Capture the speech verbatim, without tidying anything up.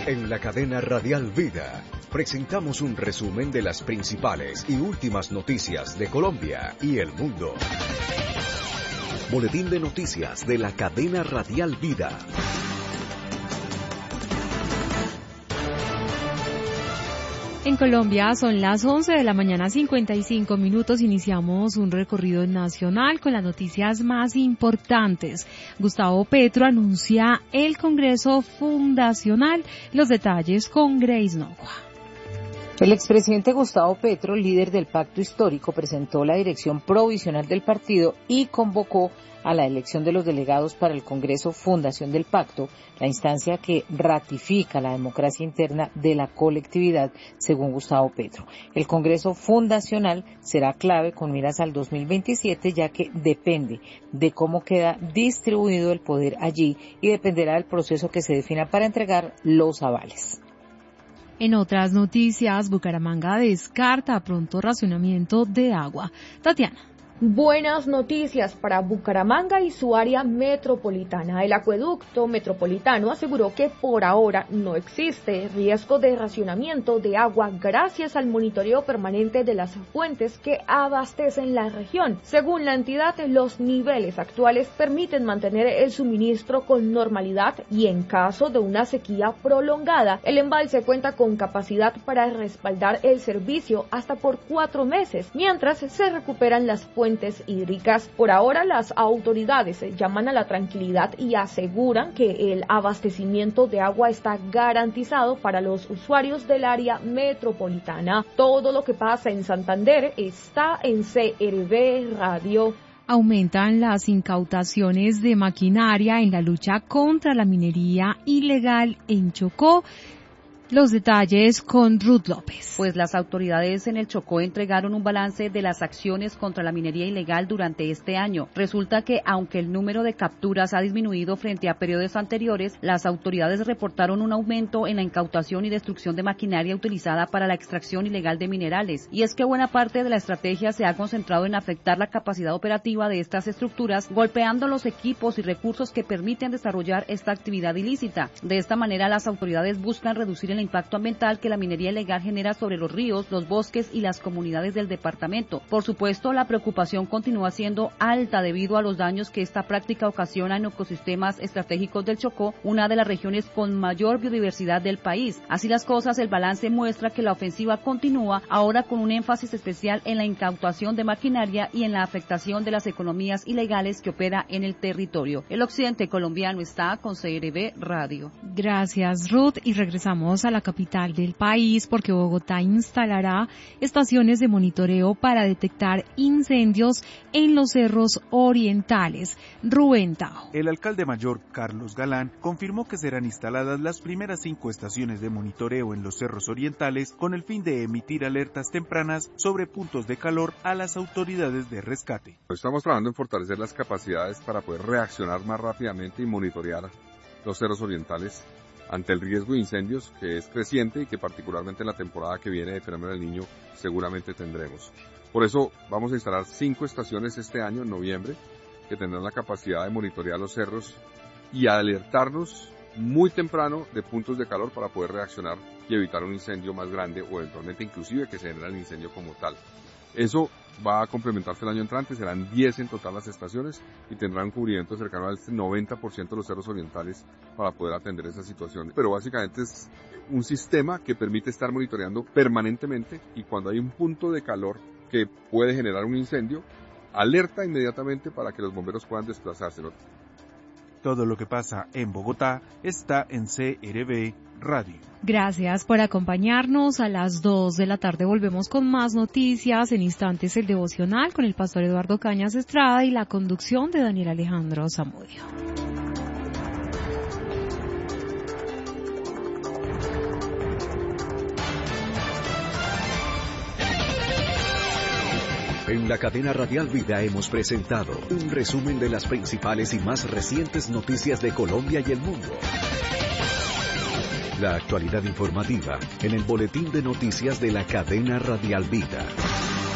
En la cadena Radial Vida presentamos un resumen de las principales y últimas noticias de Colombia y el mundo. Boletín de noticias de la cadena Radial Vida. En Colombia son las once de la mañana, cincuenta y cinco minutos. Iniciamos un recorrido nacional con las noticias más importantes. Gustavo Petro anuncia el Congreso Fundacional. Los detalles con Grace Nogua. El expresidente Gustavo Petro, líder del Pacto Histórico, presentó la dirección provisional del partido y convocó a la elección de los delegados para el Congreso Fundación del Pacto, la instancia que ratifica la democracia interna de la colectividad, según Gustavo Petro. El Congreso Fundacional será clave con miras al dos mil veintisiete, ya que depende de cómo queda distribuido el poder allí y dependerá del proceso que se defina para entregar los avales. En otras noticias, Bucaramanga descarta pronto racionamiento de agua. Tatiana. Buenas noticias para Bucaramanga y su área metropolitana. El acueducto metropolitano aseguró que por ahora no existe riesgo de racionamiento de agua gracias al monitoreo permanente de las fuentes que abastecen la región. Según la entidad, los niveles actuales permiten mantener el suministro con normalidad y en caso de una sequía prolongada, el embalse cuenta con capacidad para respaldar el servicio hasta por cuatro meses, mientras se recuperan las fuentes hídricas. Por ahora, las autoridades llaman a la tranquilidad y aseguran que el abastecimiento de agua está garantizado para los usuarios del área metropolitana. Todo lo que pasa en Santander está en C R V Radio. Aumentan las incautaciones de maquinaria en la lucha contra la minería ilegal en Chocó. Los detalles con Ruth López. Pues las autoridades en el Chocó entregaron un balance de las acciones contra la minería ilegal durante este año. Resulta que, aunque el número de capturas ha disminuido frente a periodos anteriores, las autoridades reportaron un aumento en la incautación y destrucción de maquinaria utilizada para la extracción ilegal de minerales. Y es que buena parte de la estrategia se ha concentrado en afectar la capacidad operativa de estas estructuras, golpeando los equipos y recursos que permiten desarrollar esta actividad ilícita. De esta manera, las autoridades buscan reducir el impacto ambiental que la minería ilegal genera sobre los ríos, los bosques y las comunidades del departamento. Por supuesto, la preocupación continúa siendo alta debido a los daños que esta práctica ocasiona en ecosistemas estratégicos del Chocó, una de las regiones con mayor biodiversidad del país. Así las cosas, el balance muestra que la ofensiva continúa, ahora con un énfasis especial en la incautación de maquinaria y en la afectación de las economías ilegales que opera en el territorio. El occidente colombiano está con C R V Radio. Gracias, Ruth, y regresamos a la capital del país porque Bogotá instalará estaciones de monitoreo para detectar incendios en los cerros orientales. Rubén Tajo. El alcalde mayor, Carlos Galán, confirmó que serán instaladas las primeras cinco estaciones de monitoreo en los cerros orientales con el fin de emitir alertas tempranas sobre puntos de calor a las autoridades de rescate. Estamos trabajando en fortalecer las capacidades para poder reaccionar más rápidamente y monitorear los cerros orientales ante el riesgo de incendios, que es creciente y que particularmente en la temporada que viene de Fenómeno del Niño seguramente tendremos. Por eso vamos a instalar cinco estaciones este año, en noviembre, que tendrán la capacidad de monitorear los cerros y alertarnos muy temprano de puntos de calor para poder reaccionar y evitar un incendio más grande o eventualmente inclusive que se genere el incendio como tal. Eso va a complementarse el año entrante, serán diez en total las estaciones y tendrán un cubrimiento cercano al noventa por ciento de los cerros orientales para poder atender esa situación. Pero básicamente es un sistema que permite estar monitoreando permanentemente y cuando hay un punto de calor que puede generar un incendio, alerta inmediatamente para que los bomberos puedan desplazarse, ¿no? Todo lo que pasa en Bogotá está en C R V Radio. Gracias por acompañarnos. A las dos de la tarde volvemos con más noticias. En instantes el devocional con el pastor Eduardo Cañas Estrada y la conducción de Daniel Alejandro Zamudio. En la cadena Radial Vida hemos presentado un resumen de las principales y más recientes noticias de Colombia y el mundo. La actualidad informativa en el boletín de noticias de la cadena Radial Vida.